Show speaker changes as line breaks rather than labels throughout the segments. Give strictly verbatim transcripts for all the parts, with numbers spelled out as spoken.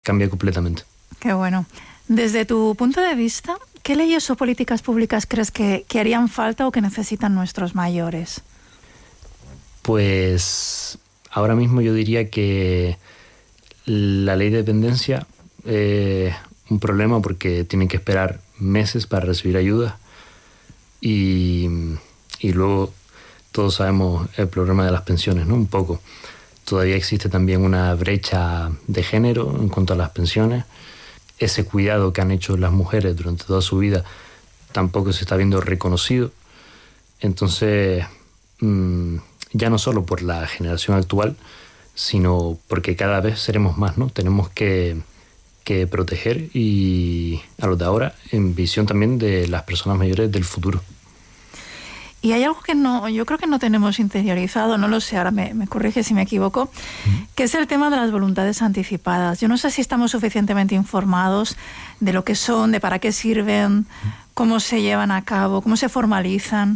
cambia completamente.
Qué bueno. Desde tu punto de vista, ¿qué leyes o políticas públicas crees que, que harían falta o que necesitan nuestros mayores?
Pues ahora mismo yo diría que la ley de dependencia es eh, un problema porque tienen que esperar meses para recibir ayuda y, y luego todos sabemos el problema de las pensiones, ¿no? Un poco. Todavía existe también una brecha de género en cuanto a las pensiones. Ese cuidado que han hecho las mujeres durante toda su vida tampoco se está viendo reconocido. Entonces, mmm, ya no solo por la generación actual, sino porque cada vez seremos más, ¿no? Tenemos que, que proteger y a los de ahora en visión también de las personas mayores del futuro.
Y hay algo que no, yo creo que no tenemos interiorizado, no lo sé, ahora me, me corrige si me equivoco, uh-huh. que es el tema de las voluntades anticipadas. Yo no sé si estamos suficientemente informados de lo que son, de para qué sirven, uh-huh. cómo se llevan a cabo, cómo se formalizan.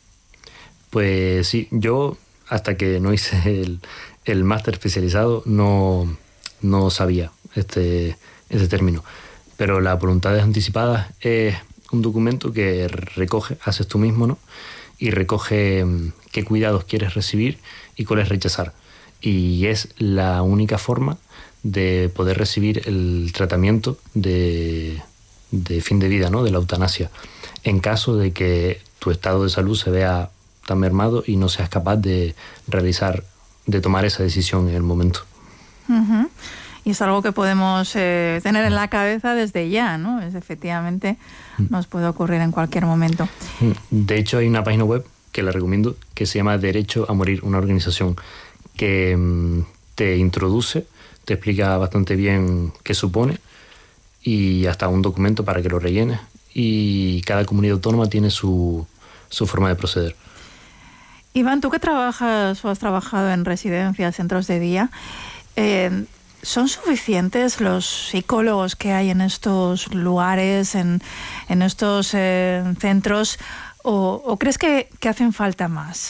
Pues sí, yo hasta que no hice el, el máster especializado no, no sabía este, este término. Pero las voluntades anticipadas es un documento que recoge, haces tú mismo, ¿no? Y recoge qué cuidados quieres recibir y cuáles rechazar. Y es la única forma de poder recibir el tratamiento de, de fin de vida, ¿no? De la eutanasia, en caso de que tu estado de salud se vea tan mermado y no seas capaz de realizar, de tomar esa decisión en el momento.
Uh-huh. Y es algo que podemos eh, tener en la cabeza desde ya, ¿no? Es efectivamente nos puede ocurrir en cualquier momento.
De hecho, hay una página web que la recomiendo que se llama Derecho a Morir, una organización que mmm, te introduce, te explica bastante bien qué supone y hasta un documento para que lo rellenes. Y cada comunidad autónoma tiene su, su forma de proceder.
Iván, tú que trabajas o has trabajado en residencias, centros de día, eh, ¿son suficientes los psicólogos que hay en estos lugares, en, en estos eh, centros, o, o crees que, que hacen falta más?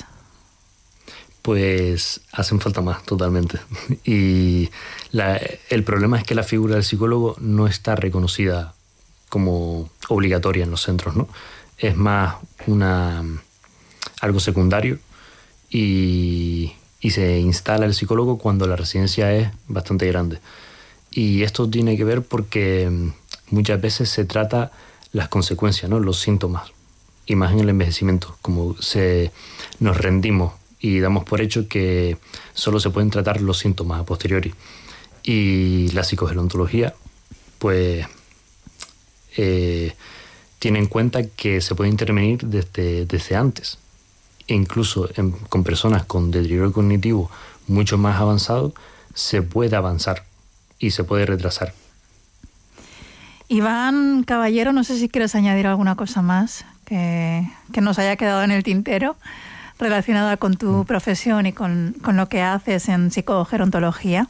Pues hacen falta más, totalmente. Y la, el problema es que la figura del psicólogo no está reconocida como obligatoria en los centros, ¿no? Es más una, algo secundario y... y se instala el psicólogo cuando la residencia es bastante grande. Y esto tiene que ver porque muchas veces se trata las consecuencias, ¿no? Los síntomas, y más en el envejecimiento, como se, nos rendimos y damos por hecho que solo se pueden tratar los síntomas a posteriori. Y la psicogerontología, pues, eh, tiene en cuenta que se puede intervenir desde, desde antes. E incluso en, con personas con deterioro cognitivo mucho más avanzado, se puede avanzar y se puede retrasar.
Iván Caballero, no sé si quieres añadir alguna cosa más que, que nos haya quedado en el tintero relacionada con tu mm. profesión y con, con lo que haces en psicogerontología.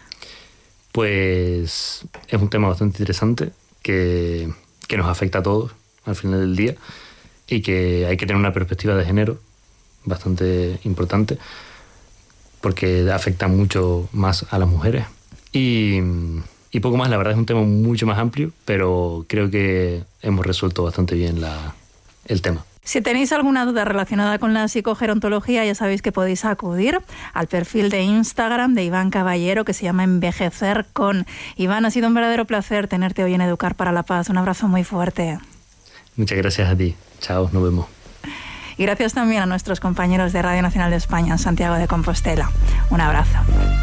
Pues es un tema bastante interesante que, que nos afecta a todos al final del día y que hay que tener una perspectiva de género bastante importante porque afecta mucho más a las mujeres y, y poco más. La verdad es un tema mucho más amplio, pero creo que hemos resuelto bastante bien la, el tema.
Si tenéis alguna duda relacionada con la psicogerontología, ya sabéis que podéis acudir al perfil de Instagram de Iván Caballero, que se llama Envejecer con. Iván, ha sido un verdadero placer tenerte hoy en Educar para la Paz. Un abrazo muy fuerte.
Muchas gracias a ti. Chao, nos vemos.
Y gracias también a nuestros compañeros de Radio Nacional de España en Santiago de Compostela. Un abrazo.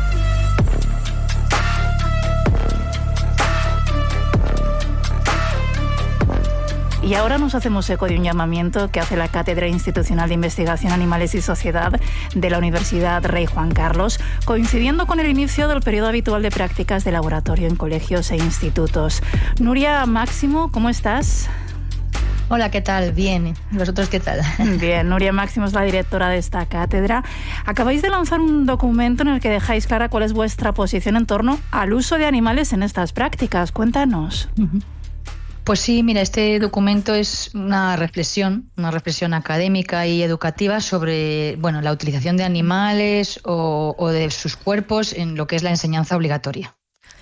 Y ahora nos hacemos eco de un llamamiento que hace la Cátedra Institucional de Investigación Animales y Sociedad de la Universidad Rey Juan Carlos, coincidiendo con el inicio del periodo habitual de prácticas de laboratorio en colegios e institutos. Nuria Máximo, ¿cómo estás?
Hola, ¿qué tal? Bien. ¿Y vosotros qué tal?
Bien, Nuria Máximo es la directora de esta cátedra. Acabáis de lanzar un documento en el que dejáis clara cuál es vuestra posición en torno al uso de animales en estas prácticas. Cuéntanos.
Uh-huh. Pues sí, mira, este documento es una reflexión, una reflexión académica y educativa sobre, bueno, la utilización de animales o, o de sus cuerpos en lo que es la enseñanza obligatoria.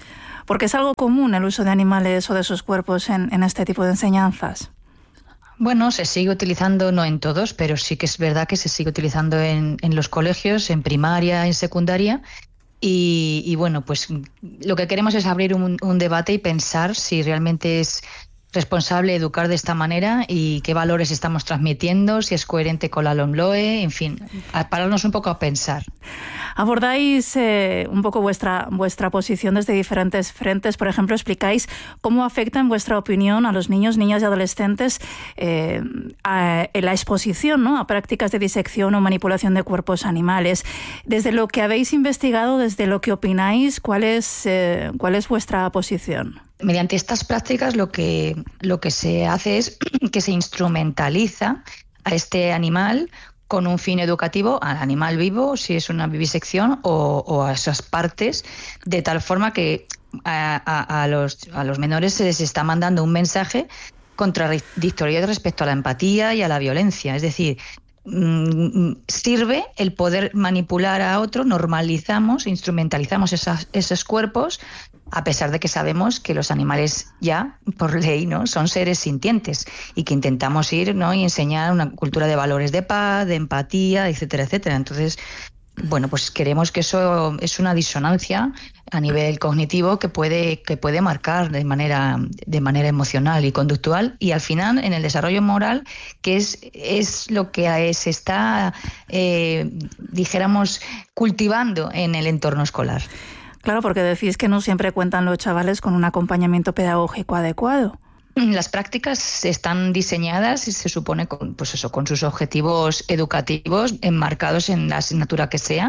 Porque es algo común el uso de animales o de sus cuerpos en, en este tipo de enseñanzas.
Bueno, se sigue utilizando, no en todos, pero sí que es verdad que se sigue utilizando en, en los colegios, en primaria, en secundaria. Y, y bueno, pues lo que queremos es abrir un, un debate y pensar si realmente es responsable educar de esta manera y qué valores estamos transmitiendo, si es coherente con la LOMLOE, en fin, a pararnos un poco a pensar.
Abordáis eh, un poco vuestra, vuestra posición desde diferentes frentes. Por ejemplo, explicáis cómo afecta, en vuestra opinión, a los niños, niñas y adolescentes eh, a, a la exposición, ¿no?, a prácticas de disección o manipulación de cuerpos animales. Desde lo que habéis investigado, desde lo que opináis, ¿cuál es, eh, cuál es vuestra posición?
Mediante estas prácticas lo que, lo que se hace es que se instrumentaliza a este animal con un fin educativo, al animal vivo, si es una vivisección, o, o a esas partes, de tal forma que a, a, a, los, a los menores se les está mandando un mensaje contradictorio respecto a la empatía y a la violencia. Es decir, mmm, sirve el poder manipular a otro, normalizamos, instrumentalizamos esas, esos cuerpos, a pesar de que sabemos que los animales ya, por ley, ¿no?, son seres sintientes y que intentamos ir, ¿no?, y enseñar una cultura de valores de paz, de empatía, etcétera, etcétera. Entonces, bueno, pues queremos que eso es una disonancia a nivel cognitivo que puede que puede marcar de manera de manera emocional y conductual, y al final en el desarrollo moral, que es es lo que se está, eh, dijéramos, cultivando en el entorno escolar.
Claro, porque decís que no siempre cuentan los chavales con un acompañamiento pedagógico adecuado.
Las prácticas están diseñadas y se supone con, pues eso, con sus objetivos educativos enmarcados en la asignatura que sea.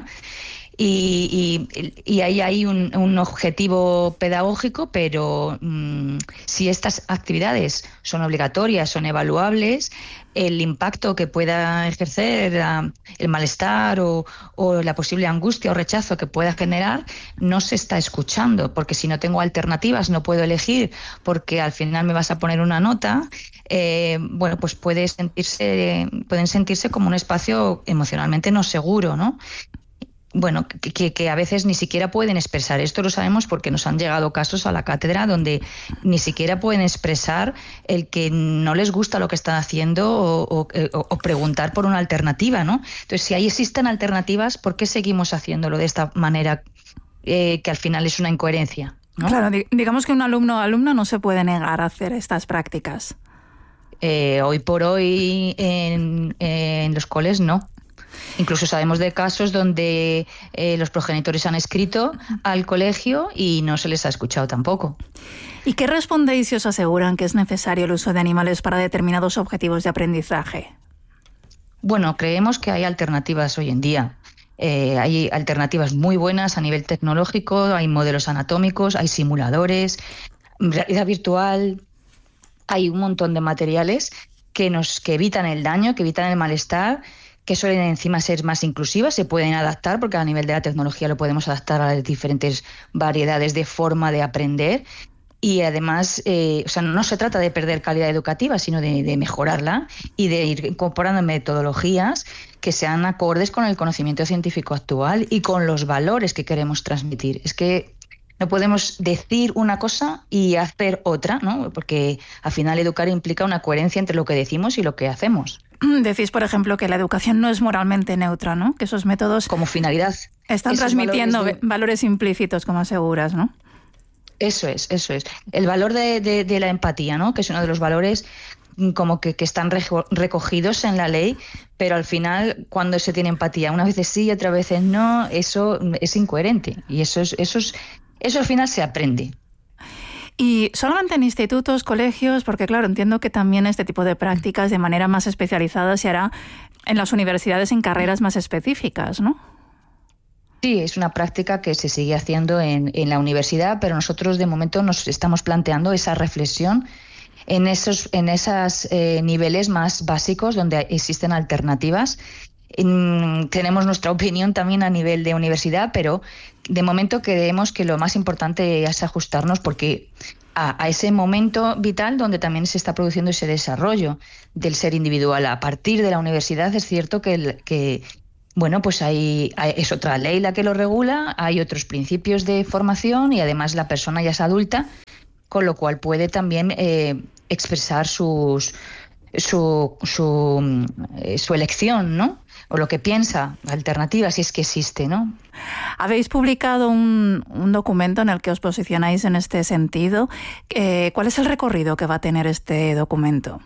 Y, y, y ahí hay un, un objetivo pedagógico, pero mmm, si estas actividades son obligatorias, son evaluables, el impacto que pueda ejercer, uh, el malestar o, o la posible angustia o rechazo que pueda generar, no se está escuchando, porque si no tengo alternativas, no puedo elegir, porque al final me vas a poner una nota, eh, bueno, pues puede sentirse, pueden sentirse como un espacio emocionalmente no seguro, ¿no? Bueno, que, que a veces ni siquiera pueden expresar. Esto lo sabemos porque nos han llegado casos a la cátedra donde ni siquiera pueden expresar el que no les gusta lo que están haciendo o, o, o preguntar por una alternativa, ¿no? Entonces, si ahí existen alternativas, ¿por qué seguimos haciéndolo de esta manera eh, que al final es una incoherencia, ¿no?
Claro, digamos que un alumno o alumna no se puede negar a hacer estas prácticas.
Eh, hoy por hoy en, en los coles no. Incluso sabemos de casos donde eh, los progenitores han escrito al colegio y no se les ha escuchado tampoco.
¿Y qué respondéis si os aseguran que es necesario el uso de animales para determinados objetivos de aprendizaje?
Bueno, creemos que hay alternativas hoy en día. Eh, hay alternativas muy buenas a nivel tecnológico, hay modelos anatómicos, hay simuladores, realidad virtual, hay un montón de materiales que nos que evitan el daño, que evitan el malestar, que suelen encima ser más inclusivas, se pueden adaptar, porque a nivel de la tecnología lo podemos adaptar a las diferentes variedades de forma de aprender. Y además, eh, o sea, no se trata de perder calidad educativa, sino de, de mejorarla y de ir incorporando metodologías que sean acordes con el conocimiento científico actual y con los valores que queremos transmitir. Es que no podemos decir una cosa y hacer otra, ¿no? Porque al final educar implica una coherencia entre lo que decimos y lo que hacemos.
Decís, por ejemplo, que la educación no es moralmente neutra, ¿no? Que esos métodos
como finalidad
están transmitiendo valores, de... valores implícitos, como aseguras, ¿no?
Eso es, eso es. El valor de, de, de la empatía, ¿no? Que es uno de los valores como que, que están recogidos en la ley, pero al final, cuando se tiene empatía, unas veces sí y otras veces no, eso es incoherente. Y eso es, eso es, eso al final se aprende.
Y solamente en institutos, colegios, porque claro, entiendo que también este tipo de prácticas de manera más especializada se hará en las universidades en carreras más específicas, ¿no?
Sí, es una práctica que se sigue haciendo en, en la universidad, pero nosotros de momento nos estamos planteando esa reflexión en esos en esos eh, niveles más básicos donde existen alternativas. En, tenemos nuestra opinión también a nivel de universidad, pero de momento creemos que lo más importante es ajustarnos porque a, a ese momento vital donde también se está produciendo ese desarrollo del ser individual. A partir de la universidad es cierto que, el, que bueno, pues hay, hay, es otra ley la que lo regula, hay otros principios de formación y además la persona ya es adulta, con lo cual puede también eh, expresar sus, su, su, su elección, ¿no? O lo que piensa, alternativa, si es que existe, ¿no?
Habéis publicado un, un documento en el que os posicionáis en este sentido. Eh, ¿Cuál es el recorrido que va a tener este documento?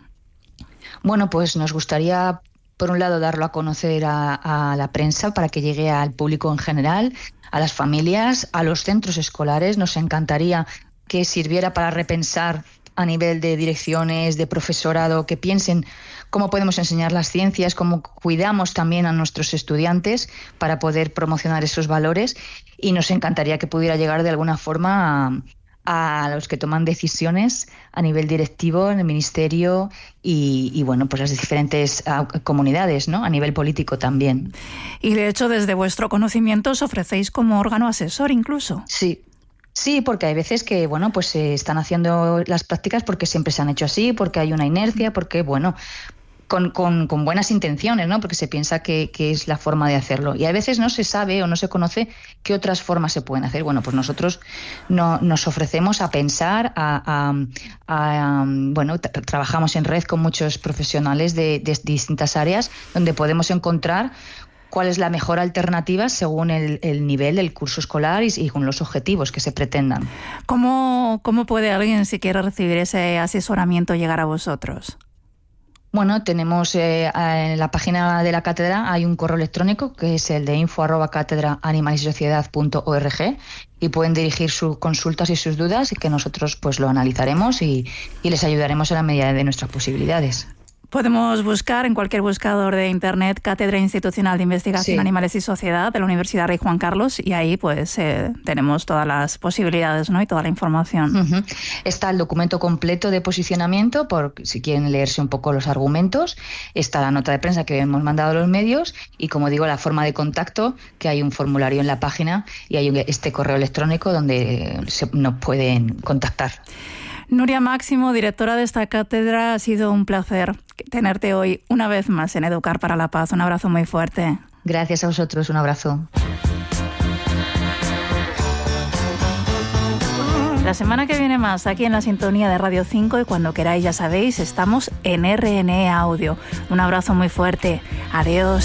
Bueno, pues nos gustaría, por un lado, darlo a conocer a, a la prensa para que llegue al público en general, a las familias, a los centros escolares. Nos encantaría que sirviera para repensar a nivel de direcciones, de profesorado, que piensen cómo podemos enseñar las ciencias, cómo cuidamos también a nuestros estudiantes para poder promocionar esos valores, y nos encantaría que pudiera llegar de alguna forma a, a los que toman decisiones a nivel directivo en el ministerio y, y bueno, pues las diferentes a, comunidades, ¿no? A nivel político también.
Y de hecho, desde vuestro conocimiento os ofrecéis como órgano asesor incluso.
Sí. Sí, porque hay veces que, bueno, pues se están haciendo las prácticas porque siempre se han hecho así, porque hay una inercia, porque, bueno, con, con, con buenas intenciones, ¿no? Porque se piensa que, que es la forma de hacerlo. Y a veces no se sabe o no se conoce qué otras formas se pueden hacer. Bueno, pues nosotros no, nos ofrecemos a pensar, a, a, a bueno, tra- trabajamos en red con muchos profesionales de, de distintas áreas donde podemos encontrar cuál es la mejor alternativa según el, el nivel del curso escolar y, y con los objetivos que se pretendan.
¿Cómo, cómo puede alguien, si quiere recibir ese asesoramiento, llegar a vosotros?
Bueno, tenemos eh, en la página de la cátedra hay un correo electrónico que es el de info arroba cátedra animal y sociedad punto org y pueden dirigir sus consultas y sus dudas y que nosotros pues lo analizaremos y, y les ayudaremos en la medida de nuestras posibilidades.
Podemos buscar en cualquier buscador de internet Cátedra Institucional de Investigación,
sí.
Animales y Sociedad de la Universidad Rey Juan Carlos y ahí pues eh, tenemos todas las posibilidades, ¿no? Y toda la información.
Uh-huh. Está el documento completo de posicionamiento por si quieren leerse un poco los argumentos. Está la nota de prensa que hemos mandado a los medios y, como digo, la forma de contacto, que hay un formulario en la página y hay un, este correo electrónico donde se, nos pueden contactar.
Nuria Máximo, directora de esta cátedra, ha sido un placer tenerte hoy una vez más en Educar para la Paz. Un abrazo muy fuerte.
Gracias a vosotros, un abrazo.
La semana que viene más, aquí en la sintonía de Radio cinco y cuando queráis, ya sabéis, estamos en R N E Audio. Un abrazo muy fuerte. Adiós.